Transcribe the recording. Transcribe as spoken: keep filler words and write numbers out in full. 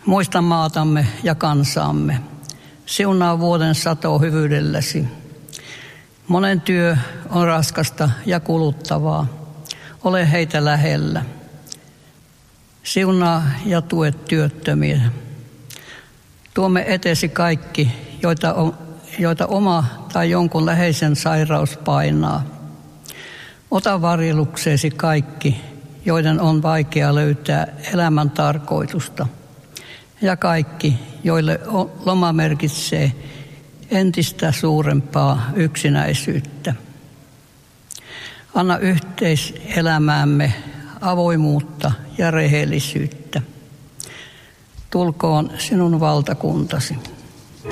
Muista maatamme ja kansaamme. Siunaa vuoden sato hyvyydelläsi. Monen työ on raskasta ja kuluttavaa. Ole heitä lähellä. Siunaa ja tue työttömiä. Tuomme eteesi kaikki, joita, on, joita oma tai jonkun läheisen sairaus painaa. Ota varjelukseesi kaikki, joiden on vaikea löytää elämän tarkoitusta. Ja kaikki, joille loma merkitsee entistä suurempaa yksinäisyyttä. Anna yhteiselämäämme avoimuutta ja rehellisyyttä. Tulkoon sinun valtakuntasi.